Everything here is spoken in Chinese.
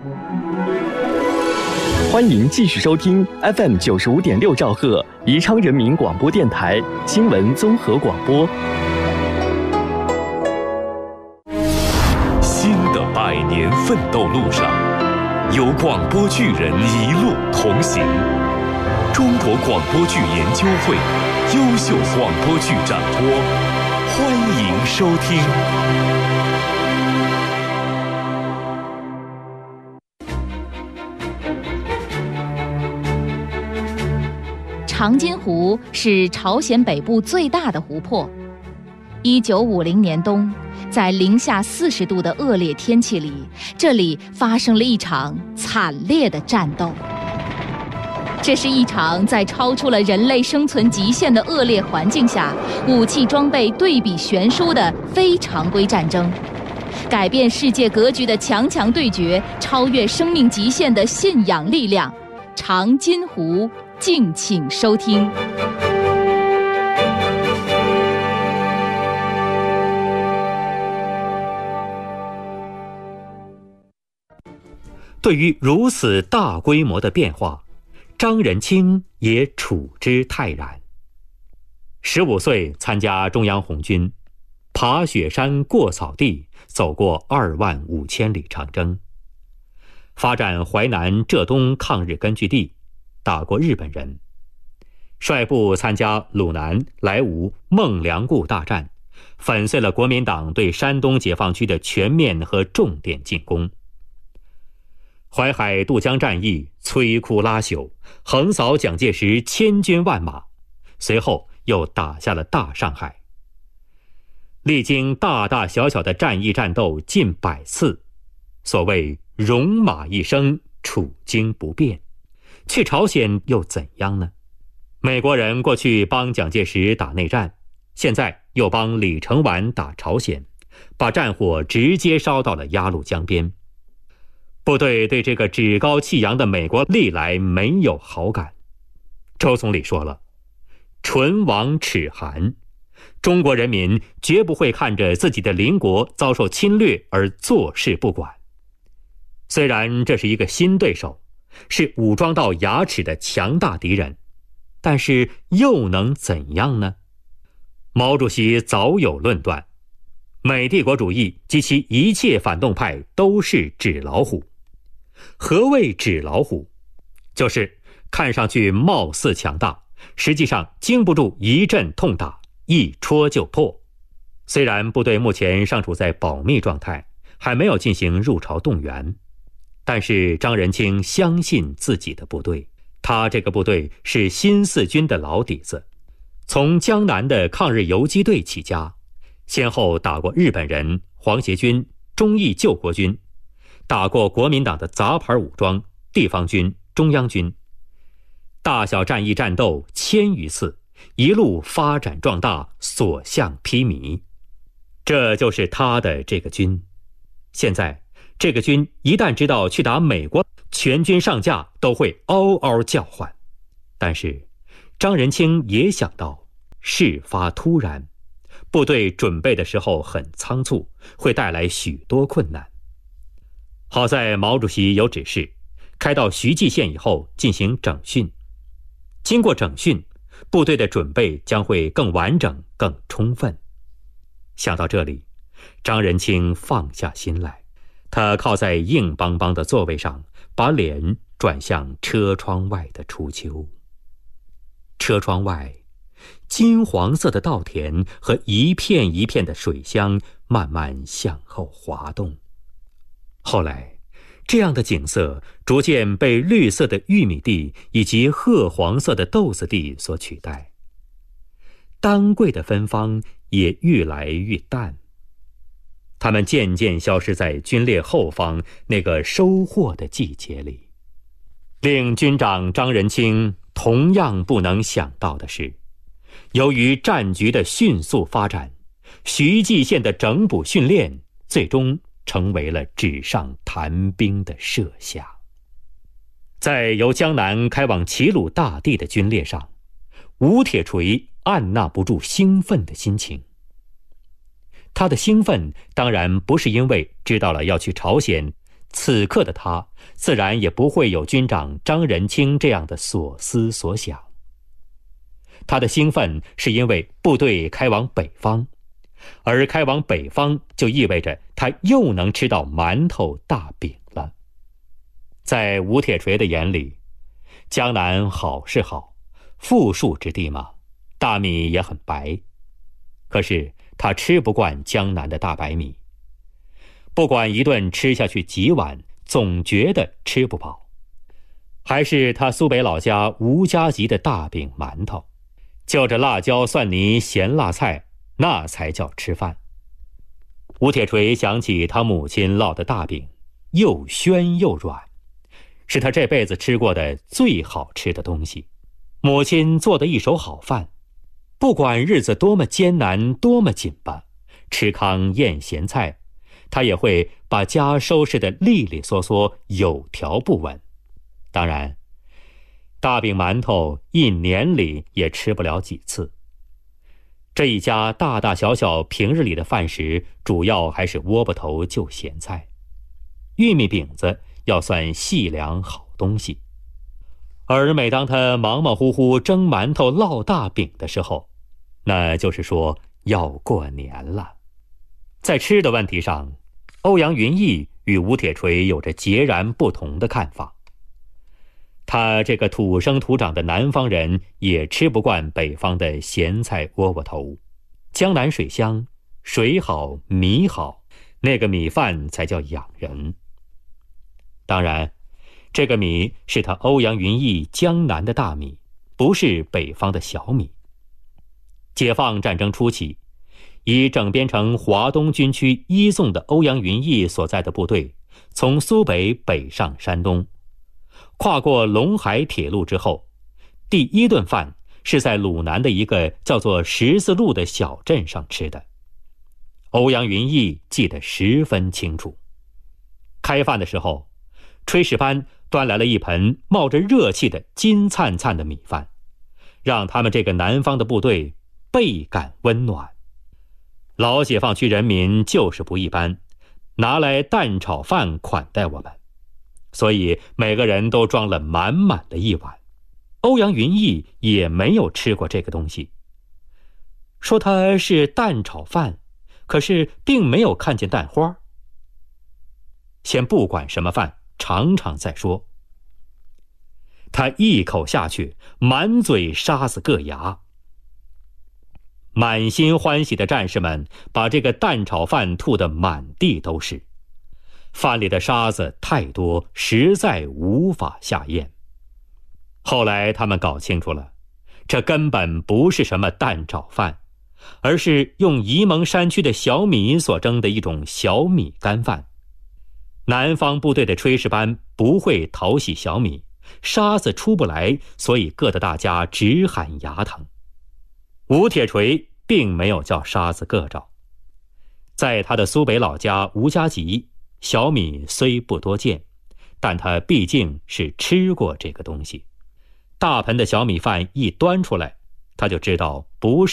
欢迎继续收听 FM 95.6兆赫宜昌人民广播电台新闻综合广播。 新的100年奋斗路上，有广播剧人一路同行。中国广播剧研究会优秀广播剧展播，欢迎收听。 长津湖是朝鲜北部最大的湖泊。1950年冬，在零下40度的恶劣天气里，这里发生了一场惨烈的战斗。这是一场在超出了人类生存极限的恶劣环境下，武器装备对比悬殊的非常规战争，改变世界格局的强强对决，超越生命极限的信仰力量。长津湖，敬请收听。 对于如此大规模的变化，张人清也处之泰然。15岁参加中央红军，爬雪山过草地，走过25000里长征，发展淮南浙东抗日根据地，打过日本人，率部参加鲁南、莱芜、孟良崮大战，粉碎了国民党对山东解放区的全面和重点进攻。淮海渡江战役摧枯拉朽，横扫蒋介石千军万马，随后又打下了大上海。历经大大小小的战役战斗近100次，所谓戎马一生，处惊不变。去朝鲜又怎样呢？美国人过去帮蒋介石打内战，现在又帮李承晚打朝鲜，把战火直接烧到了鸭绿江边。部队对这个趾高气扬的美国历来没有好感。周总理说了，唇亡齿寒，中国人民绝不会看着自己的邻国遭受侵略而坐视不管。虽然这是一个新对手，是武装到牙齿的强大敌人，但是又能怎样呢？毛主席早有论断，美帝国主义及其一切反动派都是纸老虎。何谓纸老虎？就是看上去貌似强大，实际上经不住一阵痛打，一戳就破。虽然部队目前尚处在保密状态，还没有进行入朝动员，但是张人清相信自己的部队，他这个部队是新四军的老底子，从江南的抗日游击队起家，先后打过日本人、皇协军、忠义救国军，打过国民党的杂牌武装、地方军、中央军，大小战役战斗1000余次，一路发展壮大，所向披靡。这就是他的这个军。现在这个军一旦知道去打美国，全军上下都会嗷嗷叫唤。但是张人清也想到，事发突然，部队准备的时候很仓促，会带来许多困难。好在毛主席有指示，开到徐蓟县以后进行整训。经过整训，部队的准备将会更完整、更充分。想到这里，张人清放下心来，他靠在硬邦邦的座位上，把脸转向车窗外的初秋。车窗外，金黄色的稻田和一片一片的水乡慢慢向后滑动。后来，这样的景色逐渐被绿色的玉米地以及褐黄色的豆子地所取代，丹桂的芬芳也愈来愈淡，它们渐渐消失在军列后方那个收获的季节里。令军长张人清同样不能想到的是，由于战局的迅速发展，徐蓟县的整补训练最终成为了纸上谈兵的设下。在由江南开往齐鲁大地的军列上，吴铁锤按捺不住兴奋的心情。他的兴奋当然不是因为知道了要去朝鲜， 此刻的他自然也不会有军长张仁清这样的所思所想。他的兴奋是因为部队开往北方，而开往北方就意味着他又能吃到馒头大饼了。在吴铁锤的眼里，江南好是好，富庶之地嘛，大米也很白。可是他吃不惯江南的大白米，不管一顿吃下去几碗，总觉得吃不饱。还是他苏北老家吴家集的大饼馒头，就着辣椒蒜泥咸辣菜，那才叫吃饭。吴铁锤想起他母亲烙的大饼，又暄又软，是他这辈子吃过的最好吃的东西。母亲做的一手好饭，不管日子多么艰难多么紧巴，吃糠咽咸菜，他也会把家收拾得利利索索，有条不紊。当然，大饼馒头一年里也吃不了几次。这一家大大小小平日里的饭食，主要还是窝巴头就咸菜，玉米饼子要算细粮好东西。而每当他忙忙乎乎蒸馒头烙大饼的时候，那就是说要过年了。在吃的问题上，欧阳云逸与吴铁锤有着截然不同的看法。他这个土生土长的南方人也吃不惯北方的咸菜窝窝头。江南水乡，水好米好，那个米饭才叫养人。当然，这个米是他欧阳云逸江南的大米，不是北方的小米。解放战争初期，以整编成华东军区一纵的欧阳云逸所在的部队，从苏北北上山东，跨过陇海铁路之后，第一顿饭是在鲁南的一个叫做十字路的小镇上吃的。欧阳云逸记得十分清楚。开饭的时候，炊事班端来了一盆冒着热气的金灿灿的米饭，让他们这个南方的部队倍感温暖。老解放区人民就是不一般，拿来蛋炒饭款待我们，所以每个人都装了满满的一碗。欧阳云逸也没有吃过这个东西，说它是蛋炒饭，可是并没有看见蛋花。先不管什么饭，尝尝再说。他一口下去，满嘴沙子硌牙。满心欢喜的战士们把这个蛋炒饭吐得满地都是，饭里的沙子太多，实在无法下咽。后来他们搞清楚了，这根本不是什么蛋炒饭，而是用沂蒙山区的小米所蒸的一种小米干饭。南方部队的炊事班不会淘洗小米，沙子出不来，所以硌得大家直喊牙疼。吴铁锤并没有叫沙子硌着。在他的苏北老家吴家集，小米虽不多见，但他毕竟是吃过这个东西。大盆的小米饭一端出来，他就知道不是